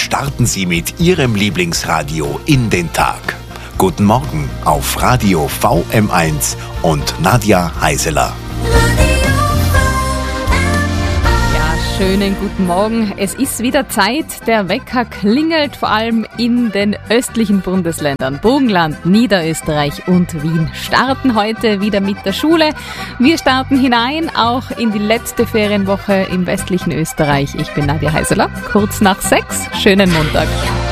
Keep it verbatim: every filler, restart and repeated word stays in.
starten Sie mit Ihrem Lieblingsradio in den Tag. Guten Morgen auf Radio V M eins und Nadja Heiseler. Schönen guten Morgen. Es ist wieder Zeit. Der Wecker klingelt vor allem in den östlichen Bundesländern. Burgenland, Niederösterreich und Wien starten heute wieder mit der Schule. Wir starten hinein auch in die letzte Ferienwoche im westlichen Österreich. Ich bin Nadja Heiseler. Kurz nach sechs. Schönen Montag.